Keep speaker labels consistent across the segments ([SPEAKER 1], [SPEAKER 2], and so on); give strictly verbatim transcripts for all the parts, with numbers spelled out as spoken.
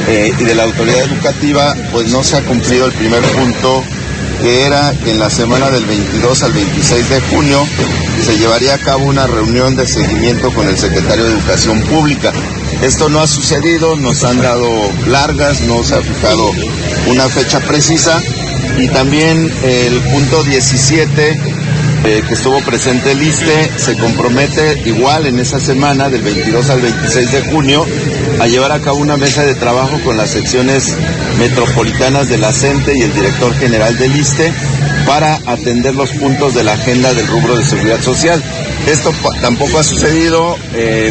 [SPEAKER 1] eh, y de la autoridad educativa, pues no se ha cumplido el primer punto, que era que en la semana del veintidós al veintiséis de junio se llevaría a cabo una reunión de seguimiento con el secretario de Educación Pública. Esto no ha sucedido, nos han dado largas, no se ha fijado una fecha precisa. Y también el punto diecisiete, eh, que estuvo presente el ISSSTE, se compromete igual en esa semana del veintidós al veintiséis de junio a llevar a cabo una mesa de trabajo con las secciones metropolitanas de la CENTE y el director general del ISSSTE para atender los puntos de la agenda del rubro de seguridad social. Esto tampoco ha sucedido. Eh,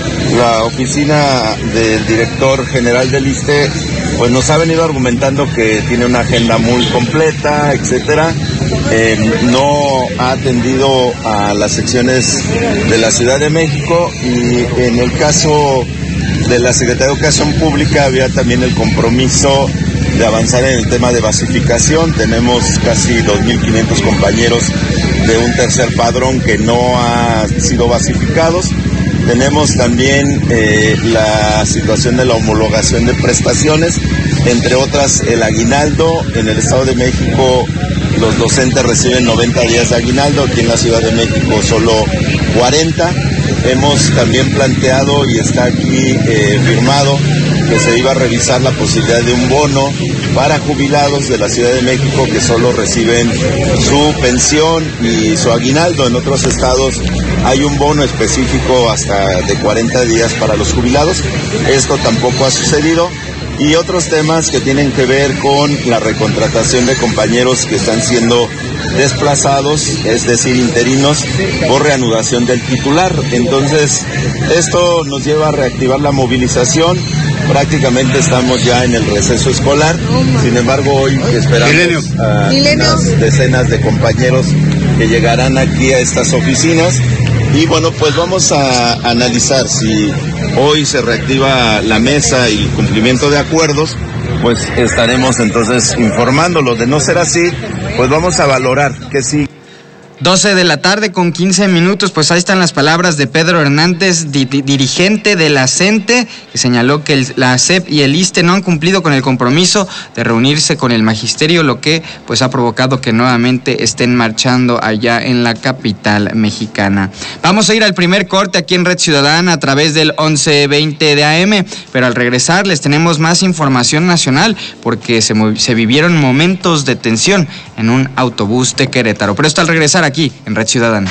[SPEAKER 1] la oficina del director general del ISSSTE pues nos ha venido argumentando que tiene una agenda muy completa, etcétera. Eh, no ha atendido a las secciones de la Ciudad de México, y en el caso de la Secretaría de Educación Pública había también el compromiso de avanzar en el tema de basificación. Tenemos casi dos mil quinientos compañeros de un tercer padrón que no han sido basificados. Tenemos también eh, la situación de la homologación de prestaciones, entre otras el aguinaldo. En el Estado de México los docentes reciben noventa días de aguinaldo, aquí en la Ciudad de México solo cuarenta. Hemos también planteado, y está aquí eh, firmado, que se iba a revisar la posibilidad de un bono para jubilados de la Ciudad de México que solo reciben su pensión y su aguinaldo. En otros estados hay un bono específico hasta de cuarenta días para los jubilados. Esto tampoco ha sucedido. Y otros temas que tienen que ver con la recontratación de compañeros que están siendo desplazados, es decir, interinos, por reanudación del titular. Entonces, esto nos lleva a reactivar la movilización. Prácticamente estamos ya en el receso escolar. Sin embargo, hoy esperamos a unas decenas de compañeros que llegarán aquí a estas oficinas. Y bueno, pues vamos a analizar si hoy se reactiva la mesa y el cumplimiento de acuerdos, pues estaremos entonces informándolo. De no ser así, pues vamos a valorar que sí.
[SPEAKER 2] doce de la tarde con quince minutos, pues ahí están las palabras de Pedro Hernández, di- dirigente de la CENTE, que señaló que el, la SEP y el ISSSTE no han cumplido con el compromiso de reunirse con el magisterio, lo que pues ha provocado que nuevamente estén marchando allá en la capital mexicana. Vamos a ir al primer corte aquí en Red Ciudadana a través del once veinte de A M, pero al regresar les tenemos más información nacional porque se, se vivieron momentos de tensión en un autobús de Querétaro. Pero esto al regresar aquí en Red Ciudadana.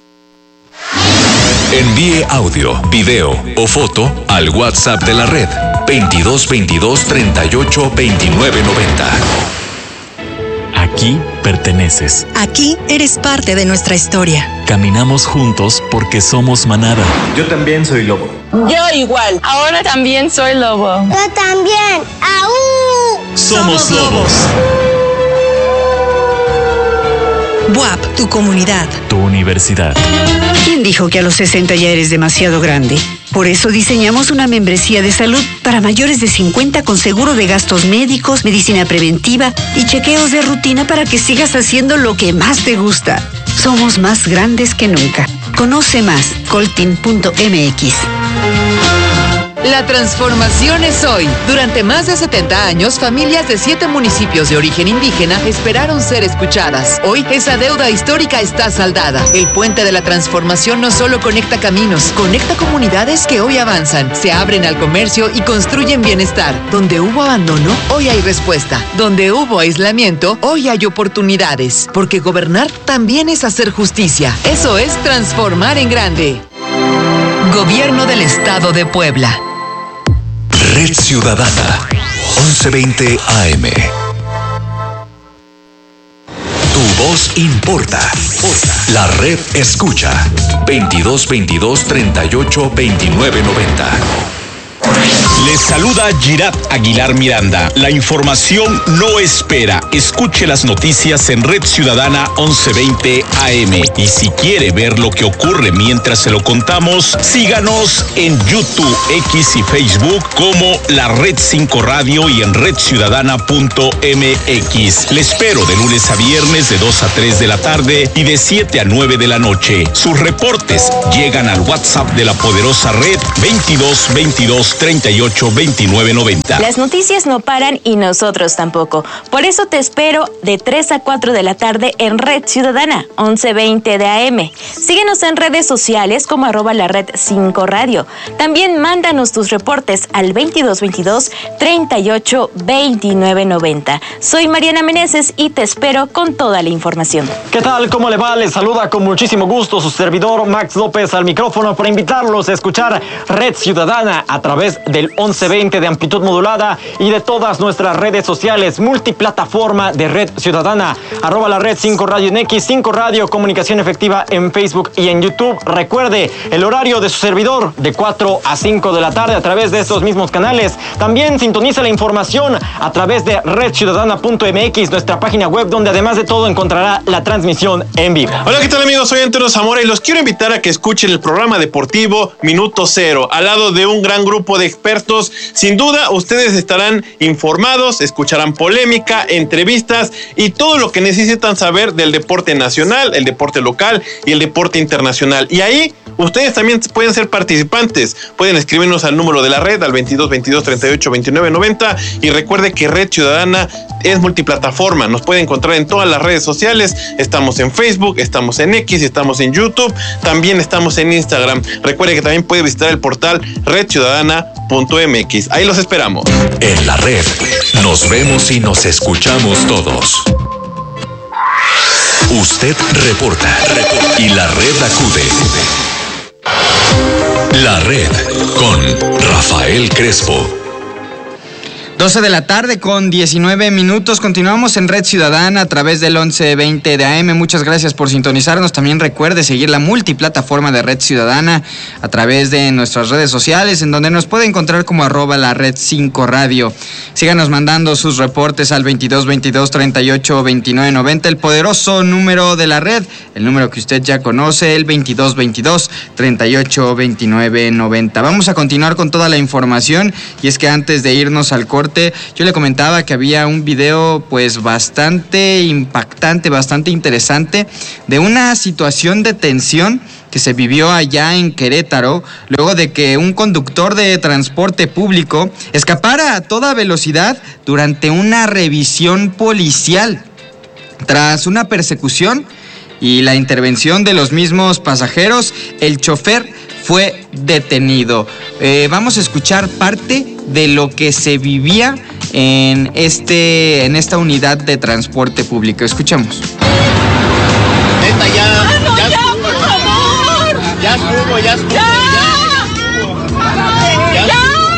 [SPEAKER 3] Envíe audio, video o foto al WhatsApp de la red veintidós veintidós treinta y ocho veintinueve noventa.
[SPEAKER 4] Aquí perteneces.
[SPEAKER 5] Aquí eres parte de nuestra historia.
[SPEAKER 4] Caminamos juntos porque somos manada.
[SPEAKER 6] Yo también soy lobo.
[SPEAKER 7] Yo igual. Ahora también soy lobo.
[SPEAKER 8] Yo también. ¡Aú!
[SPEAKER 4] Somos lobos.
[SPEAKER 5] B U A P, tu comunidad.
[SPEAKER 4] Tu universidad.
[SPEAKER 9] ¿Quién dijo que a los sesenta ya eres demasiado grande? Por eso diseñamos una membresía de salud para mayores de cincuenta con seguro de gastos médicos, medicina preventiva y chequeos de rutina para que sigas haciendo lo que más te gusta. Somos más grandes que nunca. Conoce más, coltin punto m x.
[SPEAKER 10] La transformación es hoy. Durante más de setenta años, familias de siete municipios de origen indígena esperaron ser escuchadas. Hoy, esa deuda histórica está saldada. El puente de la transformación no solo conecta caminos, conecta comunidades que hoy avanzan, se abren al comercio y construyen bienestar. Donde hubo abandono, hoy hay respuesta. Donde hubo aislamiento, hoy hay oportunidades. Porque gobernar también es hacer justicia. Eso es transformar en grande. Gobierno del Estado de Puebla.
[SPEAKER 3] Red Ciudadana, once veinte A M. Tu voz importa. La red escucha. veintidós veintidós treinta y ocho veintinueve noventa.
[SPEAKER 11] Les saluda Girat Aguilar Miranda. La información no espera. Escuche las noticias en Red Ciudadana once veinte A M. Y si quiere ver lo que ocurre mientras se lo contamos, síganos en YouTube, X y Facebook como La Red cinco Radio y en red ciudadana punto m x. Le espero de lunes a viernes de dos a tres de la tarde y de siete a nueve de la noche. Sus reportes llegan al WhatsApp de la poderosa red veintidós veintidós treinta y ocho ocho, veintinueve noventa.
[SPEAKER 6] Las noticias no paran y nosotros tampoco. Por eso te espero de tres a cuatro de la tarde en Red Ciudadana, once veinte de A M. Síguenos en redes sociales como arroba la red cinco radio. También mándanos tus reportes al veintidós veintidós, treinta y ocho, veintinueve noventa. Soy Mariana Meneses y te espero con toda la información.
[SPEAKER 12] ¿Qué tal? ¿Cómo le va? Les saluda con muchísimo gusto su servidor Max López al micrófono para invitarlos a escuchar Red Ciudadana a través del once veinte de amplitud modulada y de todas nuestras redes sociales, multiplataforma de Red Ciudadana, arroba la red cinco radio en X, cinco radio, comunicación efectiva en Facebook y en YouTube. Recuerde el horario de su servidor de cuatro a cinco de la tarde a través de estos mismos canales. También sintoniza la información a través de red ciudadana punto m x, nuestra página web, donde además de todo encontrará la transmisión en vivo.
[SPEAKER 13] Hola, ¿qué tal, amigos? Soy Antonio Zamora y los quiero invitar a que escuchen el programa deportivo Minuto Cero, al lado de un gran grupo de expertos. Sin duda, ustedes estarán informados, escucharán polémica, entrevistas y todo lo que necesitan saber del deporte nacional, el deporte local y el deporte internacional. Y ahí ustedes también pueden ser participantes. Pueden escribirnos al número de la red, al veintidós veintidós, treinta y ocho, veintinueve noventa. Y recuerde que Red Ciudadana es multiplataforma. Nos puede encontrar en todas las redes sociales. Estamos en Facebook, estamos en X, estamos en YouTube. También estamos en Instagram. Recuerde que también puede visitar el portal red ciudadana punto m x. Ahí los esperamos.
[SPEAKER 3] En la red nos vemos y nos escuchamos todos. Usted reporta y la red acude. La red con Rafael Crespo.
[SPEAKER 2] doce de la tarde con diecinueve minutos. Continuamos en Red Ciudadana a través del once veinte de A M. Muchas gracias por sintonizarnos. También recuerde seguir la multiplataforma de Red Ciudadana a través de nuestras redes sociales, en donde nos puede encontrar como arroba la red cinco radio. Síganos mandando sus reportes al veintidós veintidós, treinta y ocho, veintinueve noventa, el poderoso número de la red, el número que usted ya conoce, el veintidós veintidós, treinta y ocho, veintinueve noventa. Vamos a continuar con toda la información, y es que antes de irnos al corte, yo le comentaba que había un video pues bastante impactante, bastante interesante, de una situación de tensión que se vivió allá en Querétaro, luego de que un conductor de transporte público escapara a toda velocidad durante una revisión policial. Tras una persecución y la intervención de los mismos pasajeros, el chofer fue detenido. Eh, vamos a escuchar parte de lo que se vivía en, este, en esta unidad de transporte público. Escuchemos.
[SPEAKER 14] Neta, ya, ah, no, ya, ya, estuvo, por favor. Ya estuvo, ya estuvo, ya, ya, ya, ya.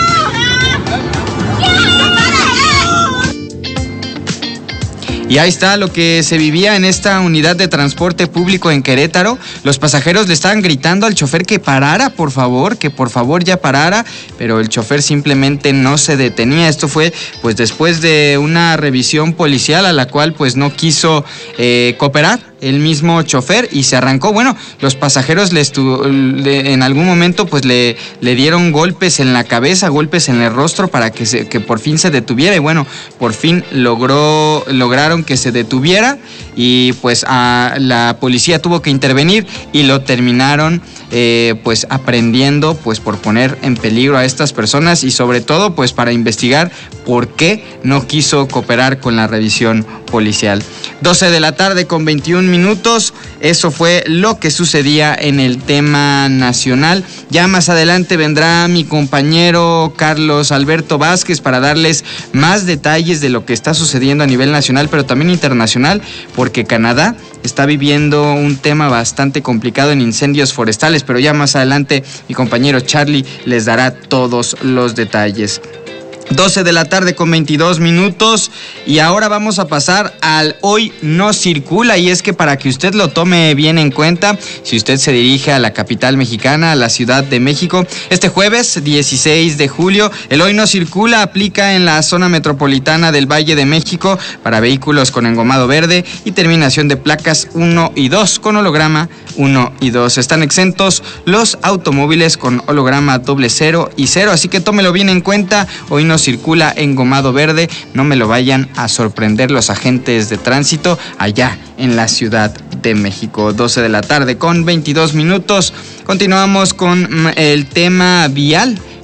[SPEAKER 2] Y ahí está lo que se vivía en esta unidad de transporte público en Querétaro. Los pasajeros le estaban gritando al chofer que parara, por favor, que por favor ya parara, pero el chofer simplemente no se detenía. Esto fue pues después de una revisión policial a la cual pues no quiso eh, cooperar el mismo chofer y se arrancó. Bueno, los pasajeros le estu- le, en algún momento pues le, le dieron golpes en la cabeza, golpes en el rostro para que, se, que por fin se detuviera, y bueno, por fin logró, lograron que se detuviera, y pues a, la policía tuvo que intervenir y lo terminaron eh, pues aprendiendo pues por poner en peligro a estas personas, y sobre todo pues para investigar por qué no quiso cooperar con la revisión policial. doce de la tarde con veintiún minutos, eso fue lo que sucedía en el tema nacional. Ya más adelante vendrá mi compañero Carlos Alberto Vázquez para darles más detalles de lo que está sucediendo a nivel nacional, pero también internacional, porque Canadá está viviendo un tema bastante complicado en incendios forestales, pero ya más adelante mi compañero Charlie les dará todos los detalles. doce de la tarde con veintidós minutos, y ahora vamos a pasar al Hoy No Circula, y es que para que usted lo tome bien en cuenta, si usted se dirige a la capital mexicana, a la Ciudad de México, este jueves dieciséis de julio, el Hoy No Circula aplica en la zona metropolitana del Valle de México para vehículos con engomado verde y terminación de placas uno y dos con holograma uno y dos. Están exentos los automóviles con holograma doble cero y cero, así que tómelo bien en cuenta. Hoy no circula engomado verde, no me lo vayan a sorprender los agentes de tránsito allá en la Ciudad de México. doce de la tarde con veintidós minutos. Continuamos con el tema vial.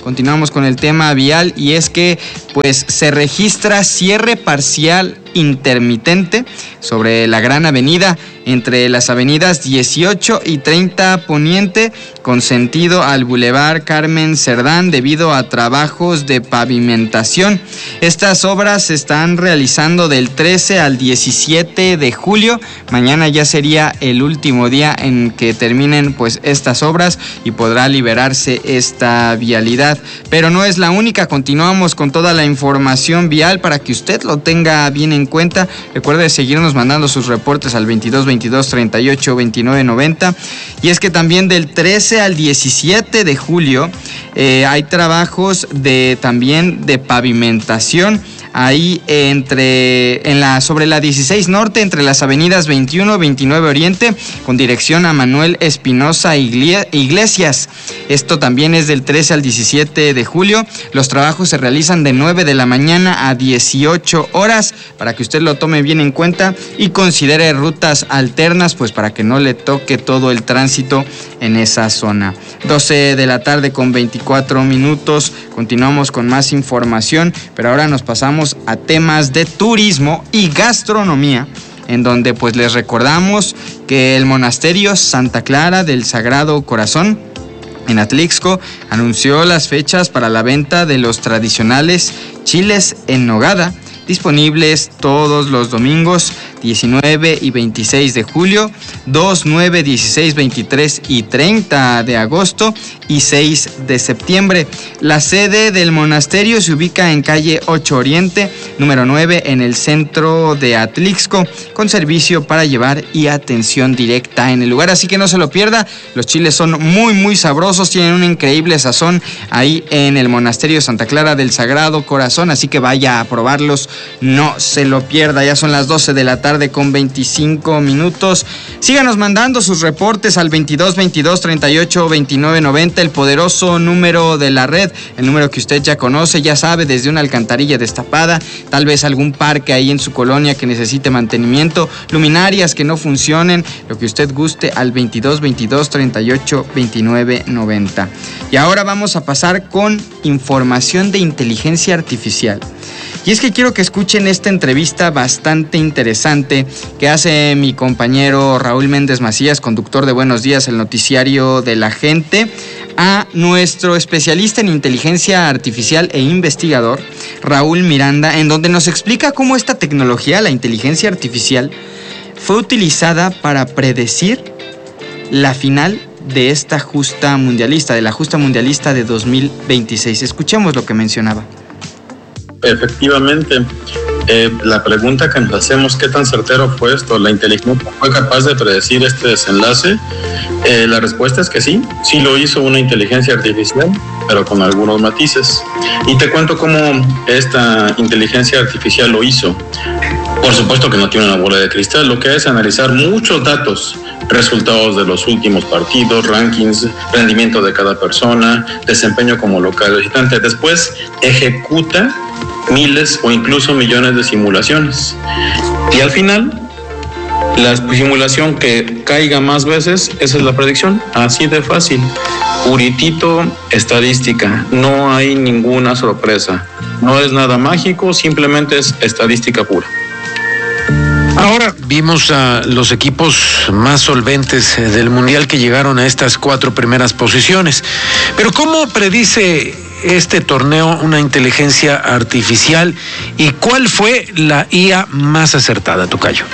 [SPEAKER 2] continuamos con el tema vial y es que pues se registra cierre parcial intermitente sobre la Gran Avenida entre las avenidas dieciocho y treinta Poniente con sentido al Boulevard Carmen Cerdán debido a trabajos de pavimentación. Estas obras se están realizando del trece al diecisiete de julio. Mañana ya sería el último día en que terminen pues estas obras y podrá liberarse esta vialidad. Pero no es la única, continuamos con toda la información vial para que usted lo tenga bien en cuenta. Recuerde seguirnos mandando sus reportes al veintidós veintidós treinta y ocho veintinueve noventa. Y es que también del trece al diecisiete de julio eh, hay trabajos de también de pavimentación ahí entre en la sobre la dieciséis Norte entre las avenidas veintiuno veintinueve Oriente con dirección a Manuel Espinosa Iglesias. Esto también es del trece al diecisiete de julio. Los trabajos se realizan de nueve de la mañana a dieciocho horas para que usted lo tome bien en cuenta y considere rutas alternas pues para que no le toque todo el tránsito en esa zona. doce de la tarde con veinticuatro minutos. Continuamos con más información, pero ahora nos pasamos a temas de turismo y gastronomía, en donde pues les recordamos que el monasterio Santa Clara del Sagrado Corazón en Atlixco anunció las fechas para la venta de los tradicionales chiles en nogada, disponibles todos los domingos diecinueve y veintiséis de julio, dos, nueve, dieciséis, veintitrés y treinta de agosto y seis de septiembre. La sede del monasterio se ubica en calle ocho Oriente, número nueve, en el centro de Atlixco, con servicio para llevar y atención directa en el lugar. Así que no se lo pierda, los chiles son muy muy sabrosos, tienen un increíble sazón ahí en el monasterio Santa Clara del Sagrado Corazón, así que vaya a probarlos, no se lo pierda. Ya son las doce de la tarde con veinticinco minutos. Síganos mandando sus reportes al veintidós veintidós treinta y ocho veintinueve noventa, el poderoso número de la red, el número que usted ya conoce, ya sabe, desde una alcantarilla destapada, tal vez algún parque ahí en su colonia que necesite mantenimiento, luminarias que no funcionen, lo que usted guste, al veintidós veintidós treinta y ocho veintinueve noventa. Y ahora vamos a pasar con información de inteligencia artificial. Y es que quiero que escuchen esta entrevista bastante interesante que hace mi compañero Raúl Méndez Macías, conductor de Buenos Días, el noticiario de la gente, a nuestro especialista en inteligencia artificial e investigador, Raúl Miranda, en donde nos explica cómo esta tecnología, la inteligencia artificial, fue utilizada para predecir la final de esta justa mundialista, de la justa mundialista de dos mil veintiséis. Escuchemos lo que mencionaba.
[SPEAKER 15] Efectivamente, eh, la pregunta que nos hacemos, ¿qué tan certero fue esto? ¿La inteligencia fue capaz de predecir este desenlace? Eh, la respuesta es que sí, sí lo hizo una inteligencia artificial, pero con algunos matices. Y te cuento cómo esta inteligencia artificial lo hizo. Por supuesto que no tiene una bola de cristal, lo que hace es analizar muchos datos, resultados de los últimos partidos, rankings, rendimiento de cada persona, desempeño como local visitante. Después ejecuta miles o incluso millones de simulaciones. Y al final, la simulación que caiga más veces, esa es la predicción. Así de fácil. Puritito estadística. No hay ninguna sorpresa. No es nada mágico, simplemente es estadística pura.
[SPEAKER 16] Ahora vimos a los equipos más solventes del Mundial que llegaron a estas cuatro primeras posiciones. Pero ¿cómo predice este torneo una inteligencia artificial y cuál fue la I A más acertada, Tocayo?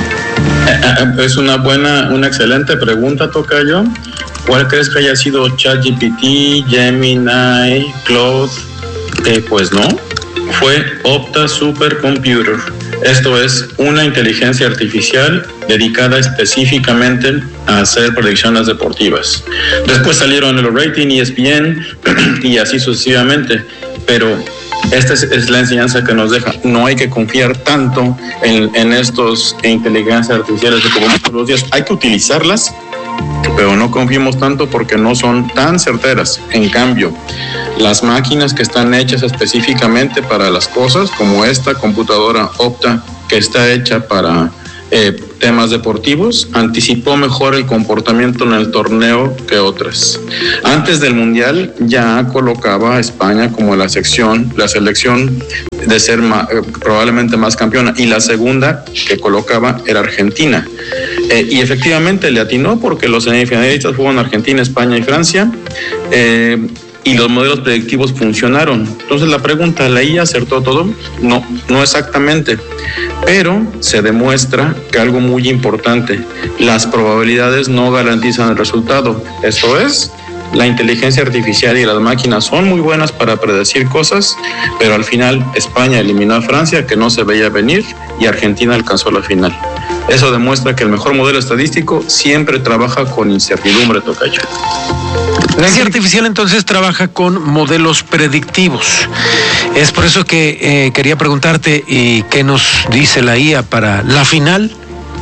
[SPEAKER 15] Es una buena, una excelente pregunta, Tocayo. ¿Cuál crees que haya sido ChatGPT, Gemini, Claude? Eh, pues no, fue Opta Supercomputer. Esto es una inteligencia artificial dedicada específicamente a hacer predicciones deportivas. Después salieron el rating, E S P N y así sucesivamente, pero esta es, es la enseñanza que nos deja. No hay que confiar tanto en, en estos inteligencias artificiales de como todos los días. Hay que utilizarlas, pero no confiemos tanto porque no son tan certeras. En cambio, las máquinas que están hechas específicamente para las cosas, como esta computadora Opta, que está hecha para eh, temas deportivos, anticipó mejor el comportamiento en el torneo que otras. Antes del Mundial ya colocaba a España como la sección, la selección de ser ma, eh, probablemente más campeona, y la segunda que colocaba era Argentina. Eh, y efectivamente le atinó porque los semifinalistas fueron Argentina, España y Francia. Eh, y los modelos predictivos funcionaron. Entonces la pregunta, ¿la I A acertó todo? No, no exactamente, pero se demuestra que algo muy importante, las probabilidades no garantizan el resultado. Esto es, la inteligencia artificial y las máquinas son muy buenas para predecir cosas, pero al final España eliminó a Francia, que no se veía venir, y Argentina alcanzó la final. Eso demuestra que el mejor modelo estadístico siempre trabaja con incertidumbre, tocayo.
[SPEAKER 16] La inteligencia artificial entonces trabaja con modelos predictivos. Es por eso que eh, quería preguntarte, ¿y qué nos dice la I A para la final?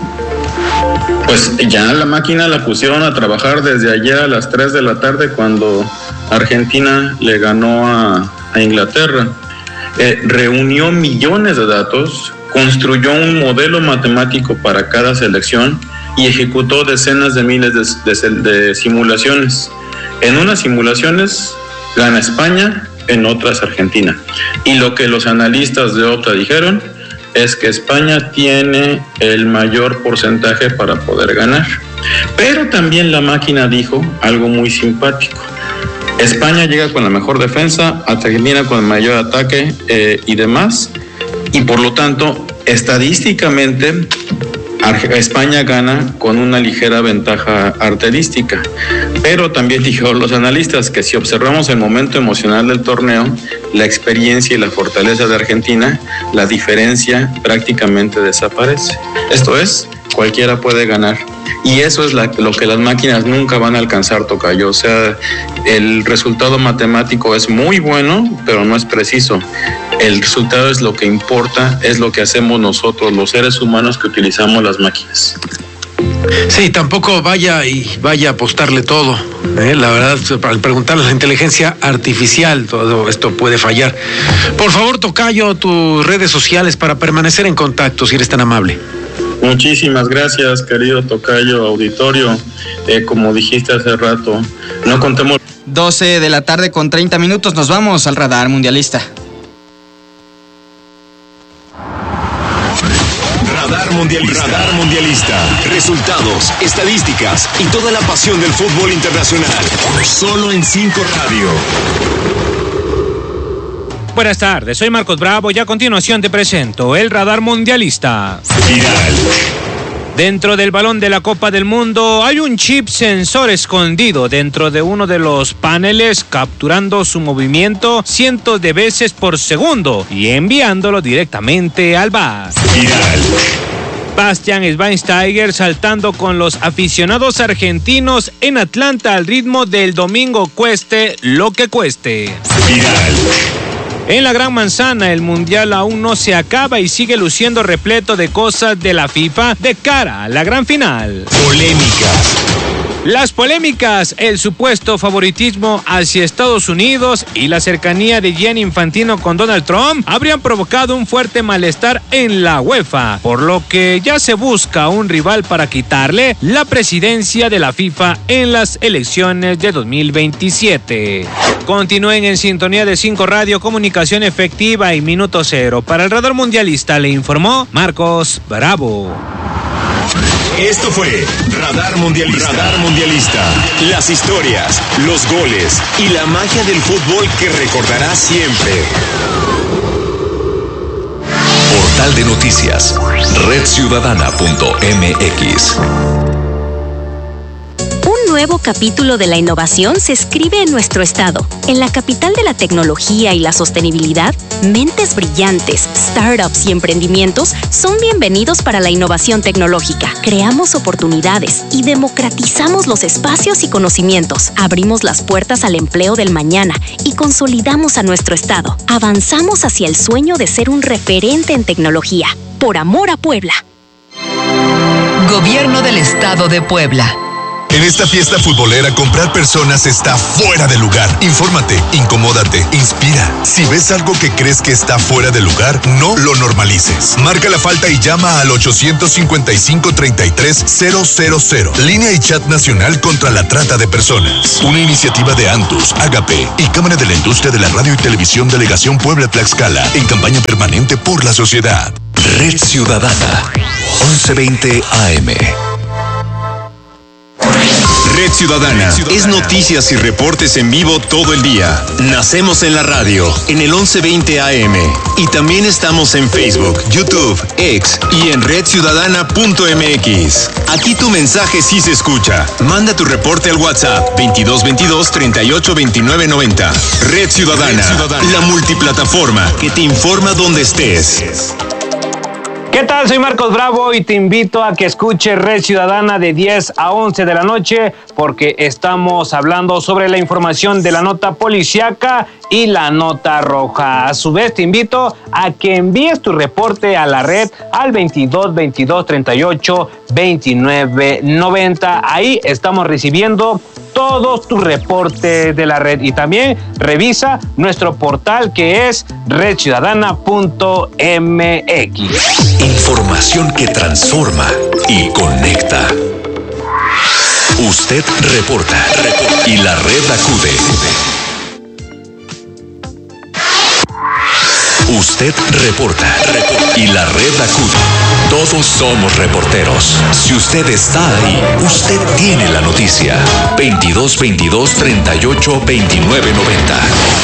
[SPEAKER 15] Pues ya la máquina la pusieron a trabajar desde ayer a las tres de la tarde cuando Argentina le ganó a, a Inglaterra. Eh, reunió millones de datos, construyó un modelo matemático para cada selección y ejecutó decenas de miles de, de, de simulaciones. En unas simulaciones gana España, en otras Argentina. Y lo que los analistas de Opta dijeron es que España tiene el mayor porcentaje para poder ganar. Pero también la máquina dijo algo muy simpático. España llega con la mejor defensa, Argentina con el mayor ataque eh, y demás. Y por lo tanto, estadísticamente, España gana con una ligera ventaja arterística, pero también dijeron los analistas que si observamos el momento emocional del torneo, la experiencia y la fortaleza de Argentina, la diferencia prácticamente desaparece. Esto es, cualquiera puede ganar. Y eso es la, lo que las máquinas nunca van a alcanzar, tocayo. O sea, el resultado matemático es muy bueno, pero no es preciso. El resultado es lo que importa, es lo que hacemos nosotros, los seres humanos que utilizamos las máquinas.
[SPEAKER 16] Sí, tampoco vaya y vaya a apostarle todo. ¿eh? La verdad, al preguntarle a la inteligencia artificial, todo esto puede fallar. Por favor, tocayo, tus redes sociales para permanecer en contacto, si eres tan amable.
[SPEAKER 15] Muchísimas gracias, querido tocayo, auditorio. Eh, como dijiste hace rato, no contemos.
[SPEAKER 2] doce de la tarde con treinta minutos, nos vamos al radar mundialista.
[SPEAKER 3] Radar mundialista. Radar mundialista. Resultados, estadísticas y toda la pasión del fútbol internacional. Solo en cinco Radio.
[SPEAKER 17] Buenas tardes, soy Marcos Bravo y a continuación te presento el radar mundialista.
[SPEAKER 3] Viral.
[SPEAKER 17] Dentro del balón de la Copa del Mundo hay un chip sensor escondido dentro de uno de los paneles, capturando su movimiento cientos de veces por segundo y enviándolo directamente al V A R.
[SPEAKER 3] Viral.
[SPEAKER 17] Bastian Schweinsteiger saltando con los aficionados argentinos en Atlanta al ritmo del domingo cueste lo que cueste.
[SPEAKER 3] Viral.
[SPEAKER 17] En la Gran Manzana, el Mundial aún no se acaba y sigue luciendo repleto de cosas de la FIFA de cara a la gran final.
[SPEAKER 3] Polémicas.
[SPEAKER 17] Las polémicas, el supuesto favoritismo hacia Estados Unidos y la cercanía de Gianni Infantino con Donald Trump habrían provocado un fuerte malestar en la UEFA, por lo que ya se busca un rival para quitarle la presidencia de la FIFA en las elecciones de dos mil veintisiete. Continúen en sintonía de cinco Radio, comunicación efectiva y minuto cero. Para el radar mundialista le informó Marcos Bravo.
[SPEAKER 3] Esto fue Radar Mundialista. Radar Mundialista. Las historias, los goles y la magia del fútbol que recordarás siempre. Portal de noticias. red ciudadana punto m x.
[SPEAKER 18] Un nuevo capítulo de la innovación se escribe en nuestro estado. En la capital de la tecnología y la sostenibilidad, mentes brillantes, startups y emprendimientos son bienvenidos para la innovación tecnológica. Creamos oportunidades y democratizamos los espacios y conocimientos. Abrimos las puertas al empleo del mañana y consolidamos a nuestro estado. Avanzamos hacia el sueño de ser un referente en tecnología. Por amor a Puebla.
[SPEAKER 10] Gobierno del Estado de Puebla.
[SPEAKER 19] En esta fiesta futbolera, comprar personas está fuera de lugar. Infórmate, incomódate, inspira. Si ves algo que crees que está fuera de lugar, no lo normalices. Marca la falta y llama al ochocientos cincuenta y cinco, treinta y tres, cero cero cero. Línea y chat nacional contra la trata de personas. Una iniciativa de Antus, Agape y Cámara de la Industria de la Radio y Televisión Delegación Puebla-Tlaxcala en campaña permanente por la sociedad.
[SPEAKER 3] Red Ciudadana, once veinte A M. Red Ciudadana es noticias y reportes en vivo todo el día. Nacemos en la radio, en el once veinte A M. Y también estamos en Facebook, YouTube, X y en red ciudadana punto m x. Aquí tu mensaje sí se escucha. Manda tu reporte al WhatsApp veintidós veintidós, treinta y ocho, veintinueve noventa. Red Ciudadana, Red Ciudadana, la multiplataforma que te informa donde estés.
[SPEAKER 17] ¿Qué tal? Soy Marcos Bravo y te invito a que escuches Red Ciudadana de diez a once de la noche porque estamos hablando sobre la información de la nota policíaca y la nota roja. A su vez te invito a que envíes tu reporte a la red al veintidós veintidós, treinta y ocho, veintinueve noventa. Ahí estamos recibiendo todos tus reportes de la red y también revisa nuestro portal que es red ciudadana punto m x.
[SPEAKER 3] Información que transforma y conecta. Usted reporta, reporta y la red acude. Usted reporta, reporta y la red acude. Todos somos reporteros. Si usted está ahí, usted tiene la noticia. veintidós veintidós, treinta y ocho, veintinueve noventa.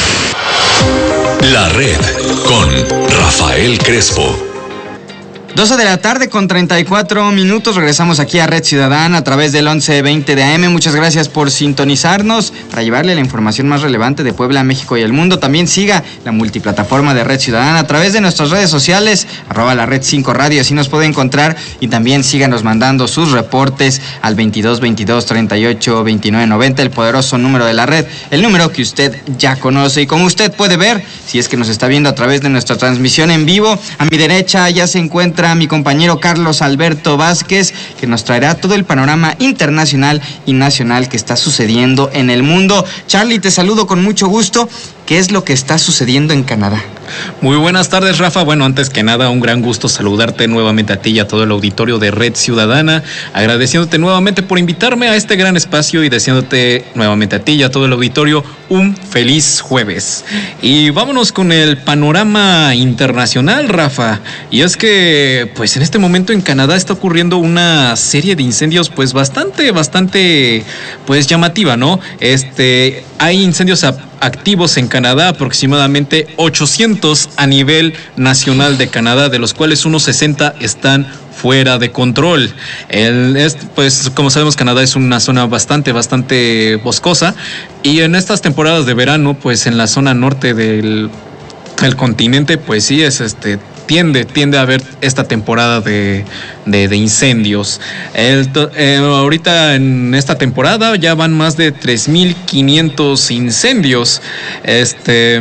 [SPEAKER 3] La red con Rafael Crespo.
[SPEAKER 2] doce de la tarde con treinta y cuatro minutos. Regresamos aquí a Red Ciudadana a través del once veinte de A M. Muchas gracias por sintonizarnos para llevarle la información más relevante de Puebla, México y el mundo. También siga la multiplataforma de Red Ciudadana a través de nuestras redes sociales, arroba la red cinco radio, así nos puede encontrar. Y también síganos mandando sus reportes al veintidós veintidós, treinta y ocho, veintinueve noventa, el poderoso número de la red, el número que usted ya conoce. Y como usted puede ver, si es que nos está viendo a través de nuestra transmisión en vivo, a mi derecha ya se encuentra mi compañero Carlos Alberto Vázquez, que nos traerá todo el panorama internacional y nacional que está sucediendo en el mundo. Charlie, te saludo con mucho gusto. ¿Qué es lo que está sucediendo en Canadá?
[SPEAKER 20] Muy buenas tardes, Rafa. Bueno, antes que nada, un gran gusto saludarte nuevamente a ti y a todo el auditorio de Red Ciudadana, agradeciéndote nuevamente por invitarme a este gran espacio y deseándote nuevamente a ti y a todo el auditorio un feliz jueves. Y vámonos con el panorama internacional, Rafa. Y es que, pues en este momento en Canadá está ocurriendo una serie de incendios, pues bastante, bastante, pues llamativa, ¿no? Este, hay incendios a activos en Canadá, aproximadamente ochocientos a nivel nacional de Canadá, de los cuales unos sesenta están fuera de control. El, es, pues como sabemos, Canadá es una zona bastante, bastante boscosa, y en estas temporadas de verano, pues en la zona norte del, del continente, pues sí es este tiende, tiende a haber esta temporada de, de, de incendios. El, eh, ahorita en esta temporada ya van más de tres mil quinientos incendios. Este...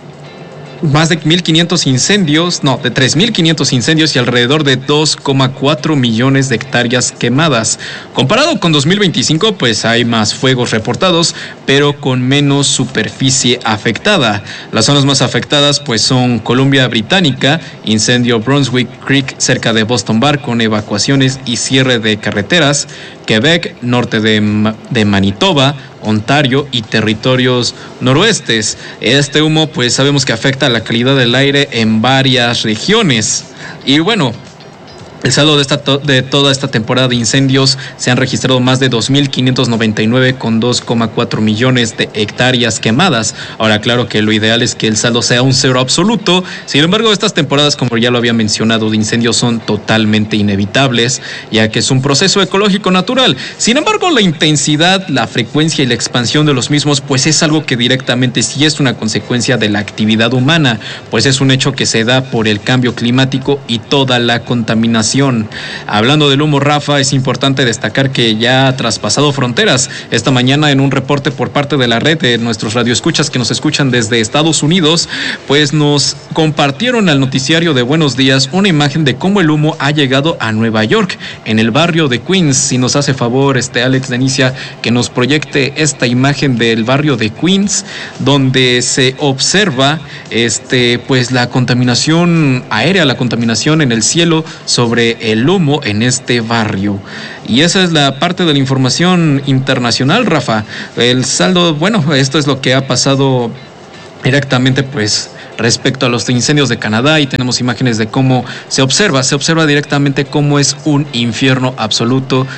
[SPEAKER 20] Más de mil quinientos incendios, no, de tres mil quinientos incendios y alrededor de dos coma cuatro millones de hectáreas quemadas. Comparado con dos mil veinticinco, pues hay más fuegos reportados, pero con menos superficie afectada. Las zonas más afectadas, pues son Columbia Británica, incendio Brunswick Creek cerca de Boston Bar con evacuaciones y cierre de carreteras, Quebec, norte de, de Manitoba, Ontario y territorios noroestes. Este humo, pues sabemos que afecta la calidad del aire en varias regiones. Y bueno, el saldo de, esta to- de toda esta temporada de incendios se han registrado más de dos mil quinientos noventa y nueve con dos coma cuatro millones de hectáreas quemadas. Ahora, claro que lo ideal es que el saldo sea un cero absoluto. Sin embargo, estas temporadas, como ya lo había mencionado, de incendios son totalmente inevitables, ya que es un proceso ecológico natural. Sin embargo, la intensidad, la frecuencia y la expansión de los mismos, pues es algo que directamente sí es una consecuencia de la actividad humana, pues es un hecho que se da por el cambio climático y toda la contaminación contaminación. Hablando del humo, Rafa, es importante destacar que ya ha traspasado fronteras. Esta mañana, en un reporte por parte de la red de nuestros radioescuchas que nos escuchan desde Estados Unidos, pues nos compartieron al noticiario de Buenos Días una imagen de cómo el humo ha llegado a Nueva York, en el barrio de Queens. Si nos hace favor, este Alex Denicia, que nos proyecte esta imagen del barrio de Queens, donde se observa este pues la contaminación aérea, la contaminación en el cielo sobre el humo en este barrio. Y esa es la parte de la información internacional, Rafa. El saldo, bueno, esto es lo que ha pasado directamente pues respecto a los incendios de Canadá, y tenemos imágenes de cómo se observa, se observa directamente cómo es un infierno absoluto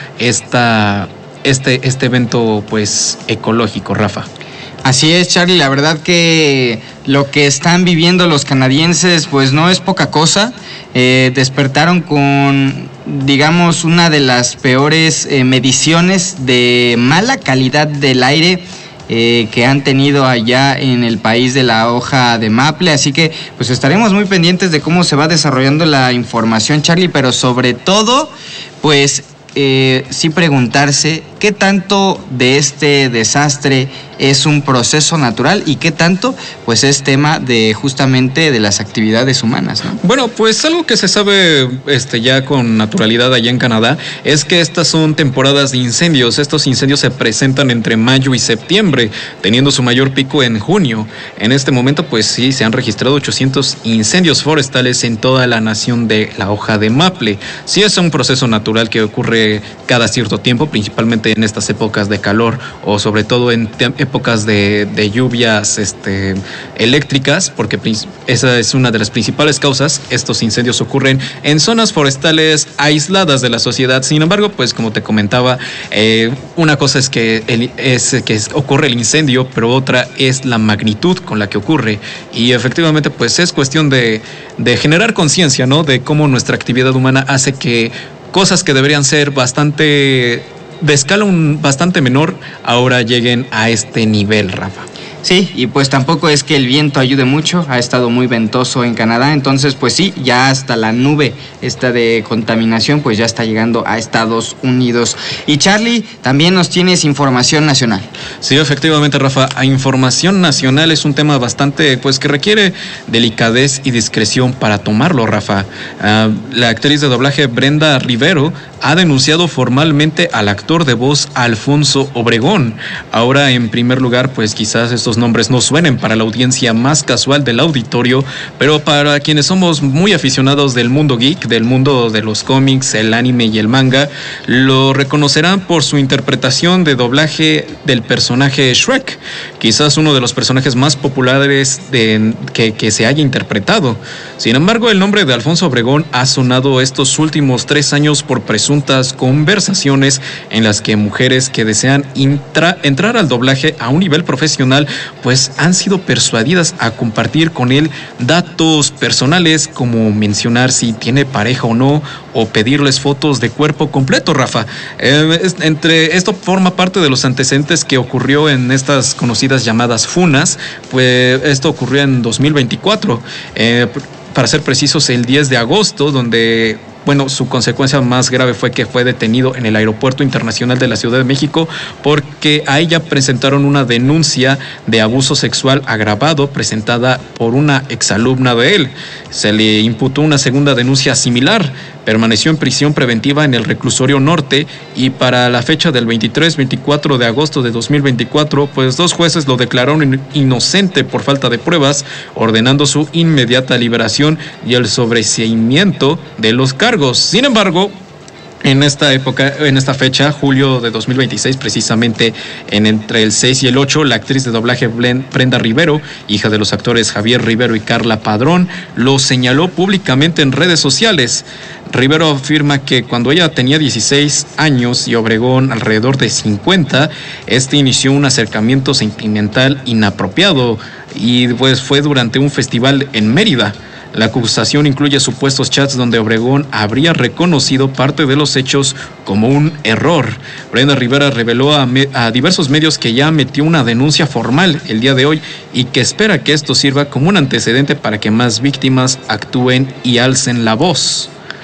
[SPEAKER 20] esta, este, este evento pues ecológico, Rafa.
[SPEAKER 2] Así es, Charlie, la verdad que lo que están viviendo los canadienses pues no es poca cosa. Eh, despertaron con, digamos, una de las peores eh, mediciones de mala calidad del aire eh, que han tenido allá en el país de la hoja de maple, así que pues estaremos muy pendientes de cómo se va desarrollando la información, Charlie, pero sobre todo pues eh, sí preguntarse qué tanto de este desastre es un proceso natural y qué tanto pues es tema de justamente de las actividades humanas, ¿no?
[SPEAKER 20] Bueno, pues algo que se sabe este, ya con naturalidad allá en Canadá es que estas son temporadas de incendios. Estos incendios se presentan entre mayo y septiembre, teniendo su mayor pico en junio. En este momento pues sí se han registrado ochocientos incendios forestales en toda la nación de la hoja de maple. Sí es un proceso natural que ocurre cada cierto tiempo, principalmente en estas épocas de calor o sobre todo en épocas de, de lluvias este, eléctricas, porque esa es una de las principales causas. Estos incendios ocurren en zonas forestales aisladas de la sociedad. Sin embargo, pues como te comentaba, eh, una cosa es que, el, es que es, ocurre el incendio, pero otra es la magnitud con la que ocurre. Y efectivamente, pues es cuestión de, de generar conciencia, ¿no? De cómo nuestra actividad humana hace que cosas que deberían ser bastante de escala un, bastante menor ahora lleguen a este nivel, Rafa.
[SPEAKER 2] Sí, y pues tampoco es que el viento ayude mucho, ha estado muy ventoso en Canadá, entonces pues sí, ya hasta la nube esta de contaminación pues ya está llegando a Estados Unidos. Y Charlie, también nos tienes información nacional.
[SPEAKER 20] Sí, efectivamente, Rafa, a información nacional es un tema bastante pues que requiere delicadez y discreción para tomarlo, Rafa. Uh, la actriz de doblaje Brenda Rivero ha denunciado formalmente al actor de voz Alfonso Obregón. Ahora, en primer lugar, pues quizás estos nombres no suenen para la audiencia más casual del auditorio, pero para quienes somos muy aficionados del mundo geek, del mundo de los cómics, el anime y el manga, lo reconocerán por su interpretación de doblaje del personaje Shrek, quizás uno de los personajes más populares de, que, que se haya interpretado. Sin embargo, el nombre de Alfonso Obregón ha sonado estos últimos tres años por presuntas conversaciones en las que mujeres que desean intra, entrar al doblaje a un nivel profesional pues han sido persuadidas a compartir con él datos personales, como mencionar si tiene pareja o no, o pedirles fotos de cuerpo completo, Rafa. Eh, es, entre esto forma parte de los antecedentes que ocurrió en estas conocidas llamadas funas, pues esto ocurrió en dos mil veinticuatro, eh, para ser precisos el diez de agosto, donde bueno, su consecuencia más grave fue que fue detenido en el Aeropuerto Internacional de la Ciudad de México porque a ella presentaron una denuncia de abuso sexual agravado presentada por una exalumna de él. Se le imputó una segunda denuncia similar. Permaneció en prisión preventiva en el reclusorio norte y para la fecha del veintitrés veinticuatro de agosto de dos mil veinticuatro, pues dos jueces lo declararon inocente por falta de pruebas, ordenando su inmediata liberación y el sobreseimiento de los cargos. Sin embargo, en esta época, en esta fecha, julio de dos mil veintiséis, precisamente en entre el seis y el ocho, la actriz de doblaje Brenda Rivero, hija de los actores Javier Rivero y Carla Padrón, lo señaló públicamente en redes sociales. Rivero afirma que cuando ella tenía dieciséis años y Obregón alrededor de cincuenta, este inició un acercamiento sentimental inapropiado y pues fue durante un festival en Mérida. La acusación incluye supuestos chats donde Obregón habría reconocido parte de los hechos como un error. Brenda Rivera reveló a, me, a diversos medios que ya metió una denuncia formal el día de hoy y que espera que esto sirva como un antecedente para que más víctimas actúen y alcen la voz.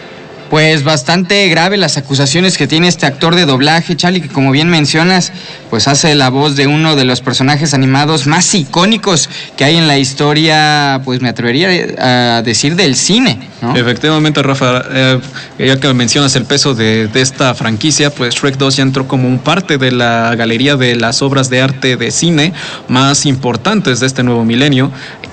[SPEAKER 2] Pues bastante grave las acusaciones que tiene este actor de doblaje, Charlie, que como bien mencionas, pues hace la voz de uno de los personajes animados más icónicos que hay en la historia, pues me atrevería a decir del cine, ¿no?
[SPEAKER 20] Efectivamente, Rafa, eh, ya que mencionas el peso de, de esta franquicia, pues Shrek dos ya entró como un parte de la galería de las obras de arte de cine más importantes de este nuevo milenio.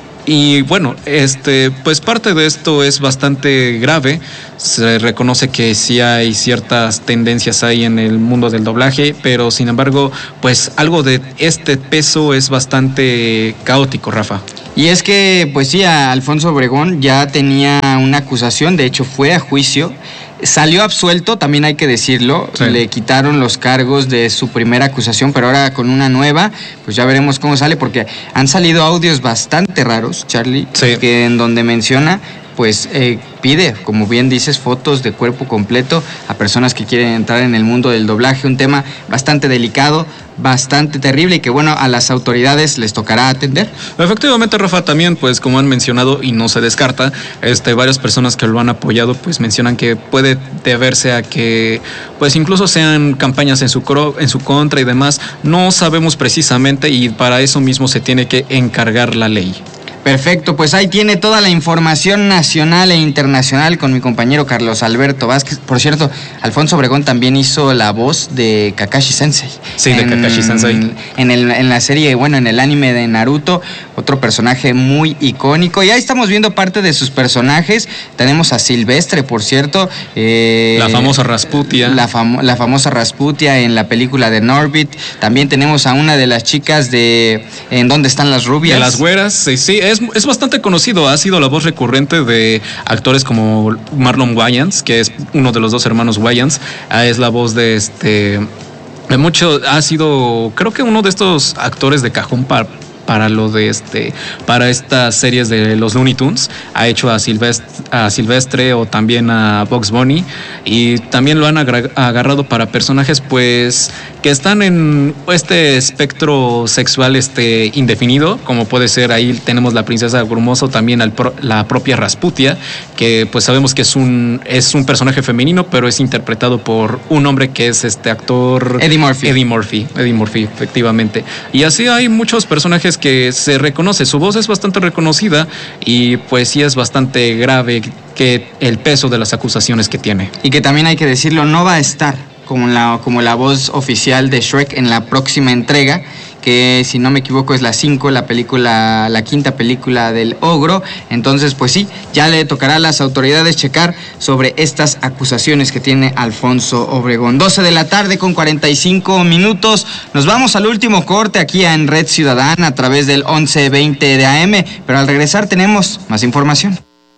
[SPEAKER 20] Y bueno, este, pues parte de esto es bastante grave. Se reconoce que sí hay ciertas tendencias ahí en el mundo del doblaje, pero sin embargo, pues algo de este peso es bastante caótico, Rafa.
[SPEAKER 2] Y es que, pues sí, Alfonso Obregón ya tenía una acusación, de hecho fue a juicio. Salió absuelto, también hay que decirlo, sí. Le quitaron los cargos de su primera acusación, pero ahora con una nueva, pues ya veremos cómo sale, porque han salido audios bastante raros, Charlie, sí. que en donde menciona, pues eh, pide, como bien dices, fotos de cuerpo completo a personas que quieren entrar en el mundo del doblaje, un tema bastante delicado, bastante terrible y que bueno, a las autoridades les tocará atender.
[SPEAKER 20] Efectivamente, Rafa, también pues como han mencionado y no se descarta, este, varias personas que lo han apoyado pues mencionan que puede deberse a que pues incluso sean campañas en su, cro- en su contra y demás, no sabemos precisamente y para eso mismo se tiene que encargar la ley.
[SPEAKER 2] Perfecto, pues ahí tiene toda la información nacional e internacional con mi compañero Carlos Alberto Vázquez. Por cierto, Alfonso Obregón también hizo la voz de Kakashi Sensei.
[SPEAKER 20] Sí, en, de Kakashi Sensei.
[SPEAKER 2] En, el, en la serie, bueno, en el anime de Naruto, otro personaje muy icónico. Y ahí estamos viendo parte de sus personajes. Tenemos a Silvestre, por cierto. Eh,
[SPEAKER 20] la famosa Rasputia.
[SPEAKER 2] La, fam- la famosa Rasputia en la película de Norbit. También tenemos a una de las chicas de ¿En dónde están las rubias?
[SPEAKER 20] De las güeras, sí, sí. Es, es bastante conocido, ha sido la voz recurrente de actores como Marlon Wayans, que es uno de los dos hermanos Wayans, es la voz de este, de mucho, ha sido, creo que uno de estos actores de cajón para para lo de este, para estas series de los Looney Tunes, ha hecho a Silvestre, a Silvestre o también a Bugs Bunny, y también lo han agra- agarrado para personajes pues que están en este espectro sexual este indefinido, como puede ser ahí tenemos la princesa Grumoso, también al pro, la propia Rasputia, que pues sabemos que es un es un personaje femenino, pero es interpretado por un hombre que es este actor
[SPEAKER 2] Eddie Murphy.
[SPEAKER 20] Eddie Murphy, Eddie Murphy, efectivamente. Y así hay muchos personajes que se reconoce, su voz es bastante reconocida y pues sí es bastante grave que el peso de las acusaciones que tiene.
[SPEAKER 2] Y que también hay que decirlo, no va a estar como la, como la voz oficial de Shrek en la próxima entrega, que si no me equivoco es la cinco, la película, la quinta película del ogro. Entonces pues sí, ya le tocará a las autoridades checar sobre estas acusaciones que tiene Alfonso Obregón. doce de la tarde con cuarenta y cinco minutos, nos vamos al último corte aquí en Red Ciudadana a través del once veinte de A M, pero al regresar tenemos más información.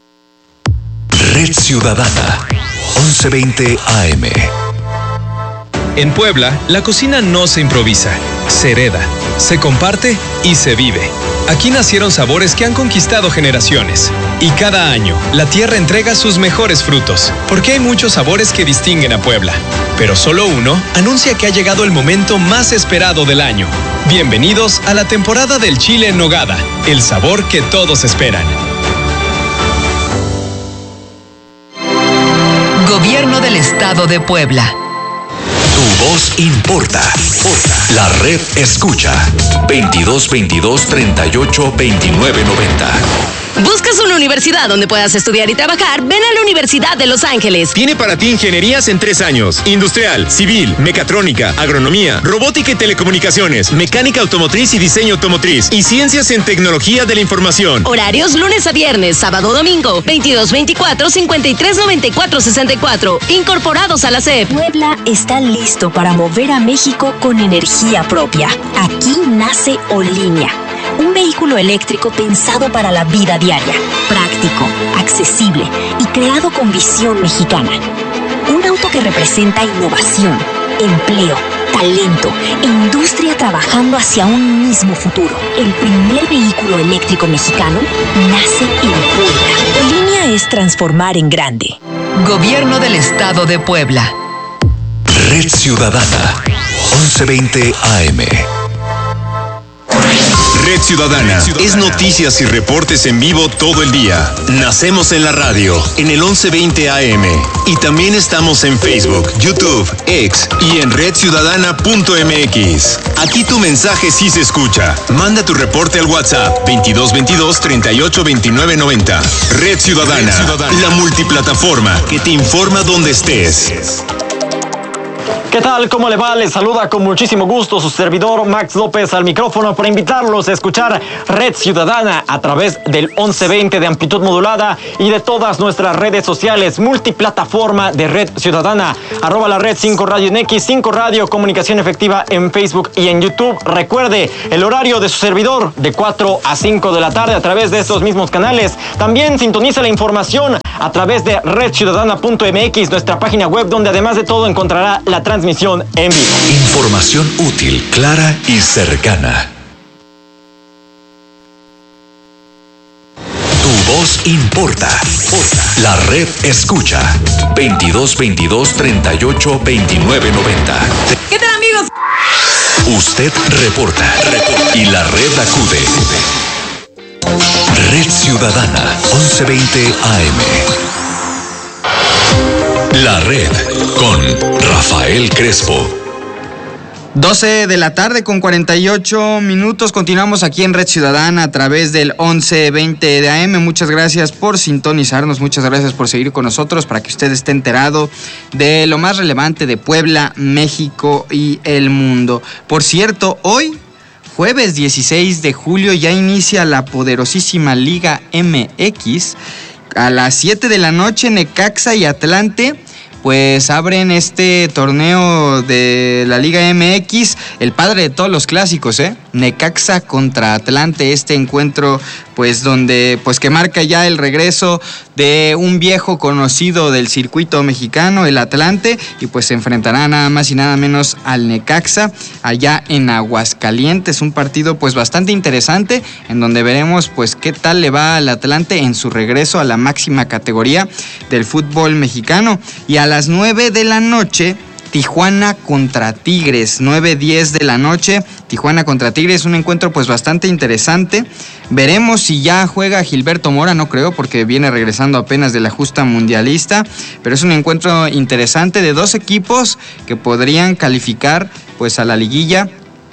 [SPEAKER 3] Red Ciudadana, once veinte A M.
[SPEAKER 21] En Puebla, la cocina no se improvisa, se hereda, se comparte y se vive. Aquí nacieron sabores que han conquistado generaciones. Y cada año, la tierra entrega sus mejores frutos, porque hay muchos sabores que distinguen a Puebla. Pero solo uno anuncia que ha llegado el momento más esperado del año. Bienvenidos a la temporada del chile en nogada, el sabor que todos esperan.
[SPEAKER 10] Gobierno del Estado de Puebla.
[SPEAKER 3] Tu voz importa. La red escucha. veintidós veintidós treinta y ocho veintinueve noventa.
[SPEAKER 22] ¿Buscas una universidad donde puedas estudiar y trabajar? Ven a la Universidad de Los Ángeles.
[SPEAKER 23] Tiene para ti ingenierías en tres años: industrial, civil, mecatrónica, agronomía, robótica y telecomunicaciones, mecánica automotriz y diseño automotriz, y ciencias en tecnología de la información.
[SPEAKER 22] Horarios lunes a viernes, sábado domingo, veintidós veinticuatro cincuenta y tres noventa y cuatro sesenta y cuatro. Incorporados a la S E P.
[SPEAKER 18] Puebla está listo para mover a México con energía propia. Aquí nace Olinia, un vehículo eléctrico pensado para la vida diaria, práctico, accesible y creado con visión mexicana. Un auto que representa innovación, empleo, talento e industria trabajando hacia un mismo futuro. El primer vehículo eléctrico mexicano nace en Puebla. Olinia es transformar en grande.
[SPEAKER 10] Gobierno del Estado de Puebla.
[SPEAKER 3] Red Ciudadana, once veinte A M. Red Ciudadana es noticias y reportes en vivo todo el día. Nacemos en la radio, en el once veinte A M. Y también estamos en Facebook, YouTube, X y en red ciudadana punto m x. Aquí tu mensaje sí se escucha. Manda tu reporte al WhatsApp veintidós veintidós treinta y ocho veintinueve noventa. Red Ciudadana, Red Ciudadana, la multiplataforma que te informa donde estés.
[SPEAKER 12] ¿Qué tal? ¿Cómo le va? Les saluda con muchísimo gusto su servidor Max López al micrófono para invitarlos a escuchar Red Ciudadana a través del once veinte de amplitud modulada y de todas nuestras redes sociales, multiplataforma de Red Ciudadana, arroba la red cinco radio en X, cinco radio, comunicación efectiva en Facebook y en YouTube. Recuerde el horario de su servidor de cuatro a cinco de la tarde a través de estos mismos canales. También sintoniza la información a través de red ciudadana punto m x, nuestra página web, donde además de todo encontrará la transmisión en vivo.
[SPEAKER 1] Información útil, clara y cercana. Tu voz importa. La red escucha. veintidós veintidós treinta y ocho veintinueve noventa.
[SPEAKER 7] ¿Qué tal, amigos?
[SPEAKER 1] Usted reporta, reporta y la red acude. Red Ciudadana, once veinte A M. La red con Rafael Crespo.
[SPEAKER 2] doce de la tarde con cuarenta y ocho minutos. Continuamos aquí en Red Ciudadana a través del once veinte de A M. Muchas gracias por sintonizarnos, muchas gracias por seguir con nosotros para que usted esté enterado de lo más relevante de Puebla, México y el mundo. Por cierto, hoy, jueves dieciséis de julio, ya inicia la poderosísima Liga M X. A las siete de la noche, Necaxa y Atlante pues abren este torneo de la Liga M X, el padre de todos los clásicos, ¿eh? Necaxa contra Atlante, este encuentro pues donde pues que marca ya el regreso de un viejo conocido del circuito mexicano, el Atlante, y pues se enfrentará nada más y nada menos al Necaxa allá en Aguascalientes, un partido pues bastante interesante en donde veremos pues qué tal le va al Atlante en su regreso a la máxima categoría del fútbol mexicano. Y a las nueve de la noche, Tijuana contra Tigres, nueve diez de la noche, Tijuana contra Tigres, un encuentro pues bastante interesante. Veremos si ya juega Gilberto Mora, no creo, porque viene regresando apenas de la justa mundialista, pero es un encuentro interesante de dos equipos que podrían calificar pues a la liguilla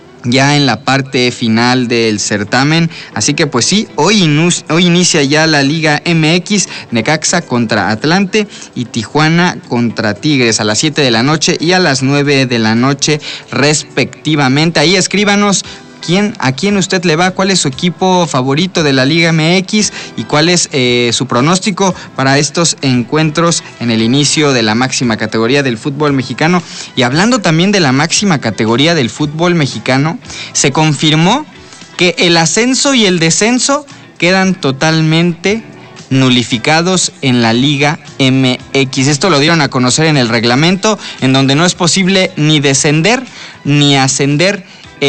[SPEAKER 2] ya en la parte final del certamen. Así que pues sí, hoy, inus, hoy inicia ya la Liga M X, Necaxa contra Atlante y Tijuana contra Tigres a las siete de la noche y a las nueve de la noche respectivamente. Ahí escríbanos ¿Quién, ¿A quién usted le va? ¿Cuál es su equipo favorito de la Liga M X? ¿Y cuál es eh, su pronóstico para estos encuentros en el inicio de la máxima categoría del fútbol mexicano? Y hablando también de la máxima categoría del fútbol mexicano, se confirmó que el ascenso y el descenso quedan totalmente nulificados en la Liga M X. Esto lo dieron a conocer en el reglamento, en donde no es posible ni descender ni ascender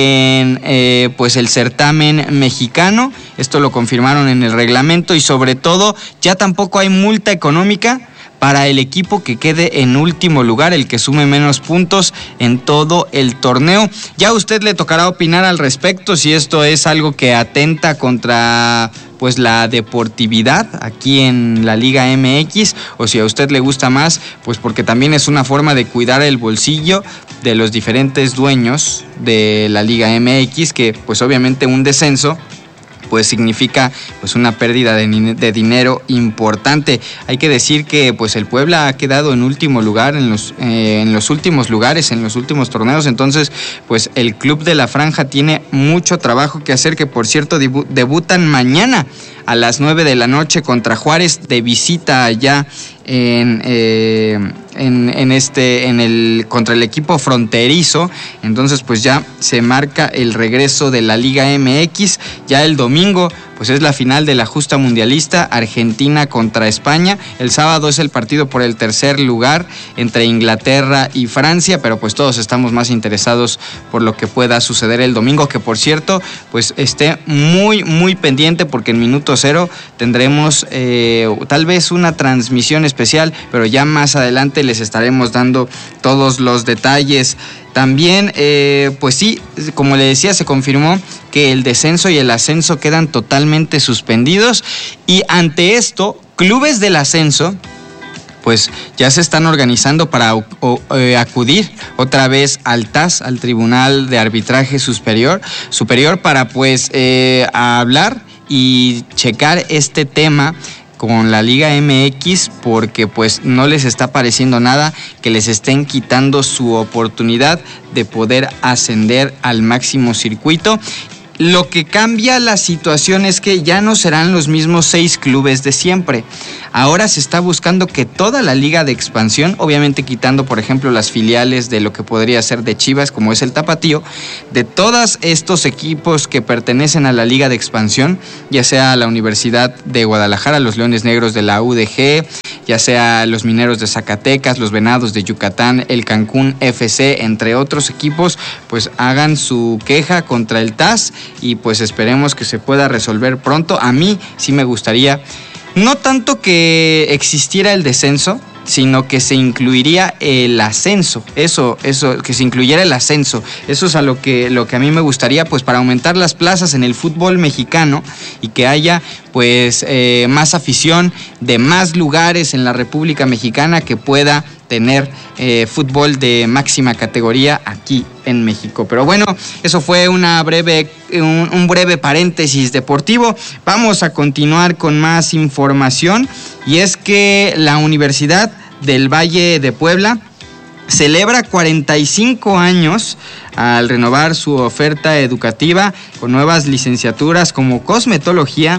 [SPEAKER 2] en eh, pues el certamen mexicano. Esto lo confirmaron en el reglamento y sobre todo ya tampoco hay multa económica para el equipo que quede en último lugar, el que sume menos puntos en todo el torneo. Ya a usted le tocará opinar al respecto si esto es algo que atenta contra pues la deportividad aquí en la Liga M X, o si a usted le gusta más, pues porque también es una forma de cuidar el bolsillo de los diferentes dueños de la Liga M X, que pues obviamente un descenso pues significa pues una pérdida de, de dinero importante. Hay que decir que pues el Puebla ha quedado en último lugar en los eh, en los últimos lugares, en los últimos torneos, entonces pues el club de la Franja tiene mucho trabajo que hacer, que por cierto debu- debutan mañana a las nueve de la noche contra Juárez de visita allá en, eh, en, en este en el contra el equipo fronterizo. Entonces pues ya se marca el regreso de la Liga M X. Ya el domingo pues es la final de la justa mundialista, Argentina contra España. El sábado es el partido por el tercer lugar entre Inglaterra y Francia, pero pues todos estamos más interesados por lo que pueda suceder el domingo, que por cierto pues esté muy muy pendiente, porque en minuto cero tendremos eh, tal vez una transmisión especial, pero ya más adelante les estaremos dando todos los detalles. También, eh, pues sí, como le decía, se confirmó que el descenso y el ascenso quedan totalmente suspendidos, y ante esto, clubes del ascenso pues ya se están organizando para o, o, eh, acudir otra vez al T A S, al Tribunal de Arbitraje Superior, superior para pues eh, hablar y checar este tema con la Liga M X, porque pues no les está pareciendo nada que les estén quitando su oportunidad de poder ascender al máximo circuito. Lo que cambia la situación es que ya no serán los mismos seis clubes de siempre. Ahora se está buscando que toda la liga de expansión, obviamente quitando por ejemplo las filiales de lo que podría ser de Chivas, como es el Tapatío, de todos estos equipos que pertenecen a la liga de expansión, ya sea la Universidad de Guadalajara, los Leones Negros de la U D G, ya sea los Mineros de Zacatecas, los Venados de Yucatán, el Cancún F C, entre otros equipos, pues hagan su queja contra el T A S y pues esperemos que se pueda resolver pronto. A mí sí me gustaría, no tanto que existiera el descenso, sino que se incluiría el ascenso, eso, eso, que se incluyera el ascenso, eso es a lo que, lo que a mí me gustaría, pues para aumentar las plazas en el fútbol mexicano y que haya pues eh, más afición de más lugares en la República Mexicana que pueda tener eh, fútbol de máxima categoría aquí en México. Pero bueno, eso fue una breve, un, un breve paréntesis deportivo. Vamos a continuar con más información, y es que la Universidad del Valle de Puebla celebra cuarenta y cinco años al renovar su oferta educativa con nuevas licenciaturas como cosmetología,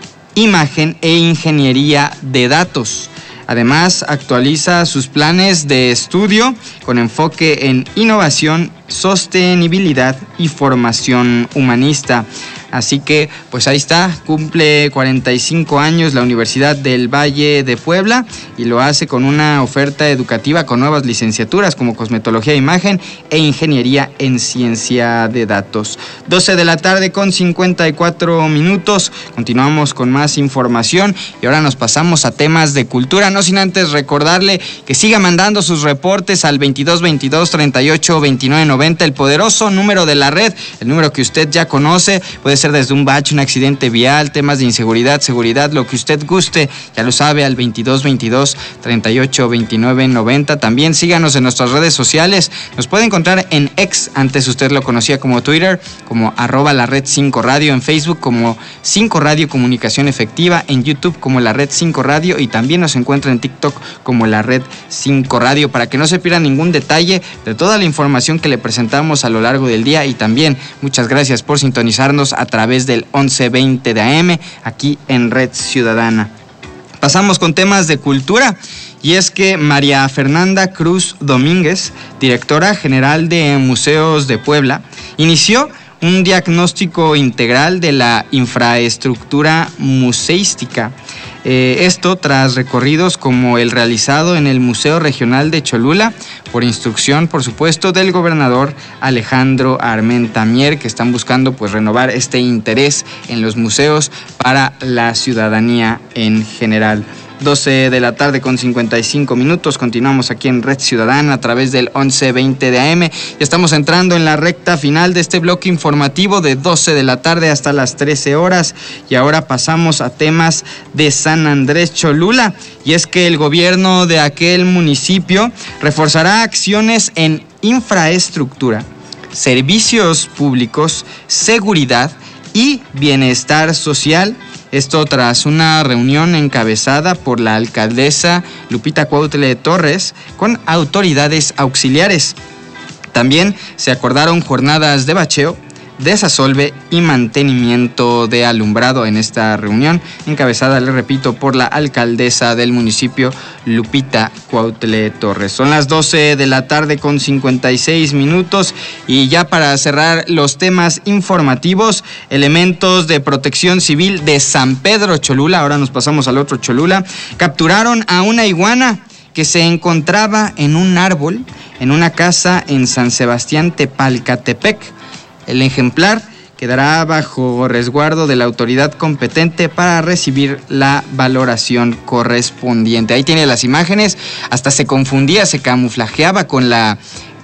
[SPEAKER 2] imagen e ingeniería de datos. Además, actualiza sus planes de estudio con enfoque en innovación, sostenibilidad y formación humanista. Así que, pues ahí está, cumple cuarenta y cinco años la Universidad del Valle de Puebla y lo hace con una oferta educativa con nuevas licenciaturas como cosmetología de imagen e ingeniería en ciencia de datos. doce de la tarde con cincuenta y cuatro minutos, continuamos con más información y ahora nos pasamos a temas de cultura, no sin antes recordarle que siga mandando sus reportes al veintidós veintidós treinta y ocho veintinueve noventa, el poderoso número de la red, el número que usted ya conoce, puede ser desde un bache, un accidente vial, temas de inseguridad, seguridad, lo que usted guste, ya lo sabe, al veintidós veintidós treinta y ocho veintinueve noventa. También síganos en nuestras redes sociales, nos puede encontrar en X, antes usted lo conocía como Twitter, como arroba la red cinco radio, en Facebook como cinco radio comunicación efectiva, en YouTube como la red cinco radio y también nos encuentra en TikTok como la red cinco radio, para que no se pierda ningún detalle de toda la información que le presentamos a lo largo del día. Y también muchas gracias por sintonizarnos a través del once veinte de A M aquí en Red Ciudadana. Pasamos con temas de cultura, y es que María Fernanda Cruz Domínguez, directora general de Museos de Puebla, inició un diagnóstico integral de la infraestructura museística. Eh, esto tras recorridos como el realizado en el Museo Regional de Cholula, por instrucción, por supuesto, del gobernador Alejandro Armenta Mier, que están buscando pues renovar este interés en los museos para la ciudadanía en general. doce de la tarde con cincuenta y cinco minutos, continuamos aquí en Red Ciudadana a través del once veinte de A M. Ya estamos entrando en la recta final de este bloque informativo de doce de la tarde hasta las trece horas, y ahora pasamos a temas de San Andrés Cholula, y es que el gobierno de aquel municipio reforzará acciones en infraestructura, servicios públicos, seguridad y bienestar social. Esto tras una reunión encabezada por la alcaldesa Lupita Cuautla Torres con autoridades auxiliares. También se acordaron jornadas de bacheo, desasolve y mantenimiento de alumbrado en esta reunión, encabezada, le repito, por la alcaldesa del municipio, Lupita Cuautla Torres. Son las doce de la tarde con cincuenta y seis minutos, y ya para cerrar los temas informativos, elementos de protección civil de San Pedro Cholula, ahora nos pasamos al otro Cholula, capturaron a una iguana que se encontraba en un árbol en una casa en San Sebastián Tepalcatepec. El ejemplar quedará bajo resguardo de la autoridad competente para recibir la valoración correspondiente. Ahí tiene las imágenes, hasta se confundía, se camuflajeaba con la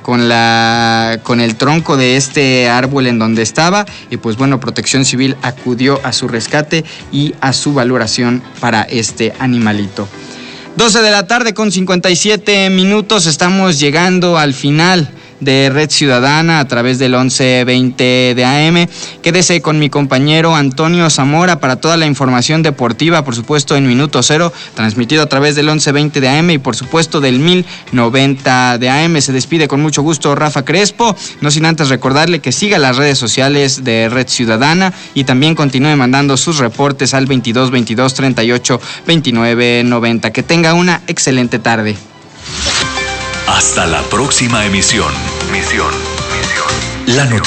[SPEAKER 2] con, la, con el tronco de este árbol en donde estaba y pues bueno, Protección Civil acudió a su rescate y a su valoración para este animalito. doce de la tarde con cincuenta y siete minutos, estamos llegando al final de Red Ciudadana a través del once veinte de A M. Quédese con mi compañero Antonio Zamora para toda la información deportiva, por supuesto en Minuto Cero, transmitido a través del once veinte de A M y por supuesto del mil noventa de A M. Se despide con mucho gusto Rafa Crespo, no sin antes recordarle que siga las redes sociales de Red Ciudadana y también continúe mandando sus reportes al veintidós veintidós treinta y ocho veintinueve noventa. Que tenga una excelente tarde.
[SPEAKER 1] Hasta la próxima emisión. Misión. Misión. La noticia.